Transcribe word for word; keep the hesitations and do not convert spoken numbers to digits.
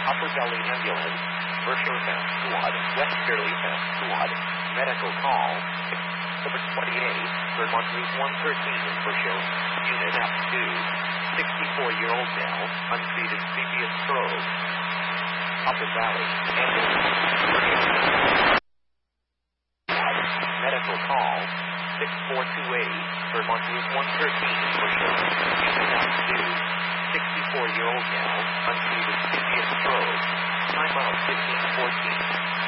Upper Delhi Ambulance, Bershowtown Squad, West Shirley Town Squad, medical call, number twenty-eight, Vermont Route one thirteen in Bershow, unit up to sixty-four-year-old male, untreated previous stroke. Upper Valley Ambulance, medical call, six four two eight, Vermont Route one thirteen in Bershow, unit up to sixty-four-year-old male, untreated previous stroke. Time out fifteen fourteen.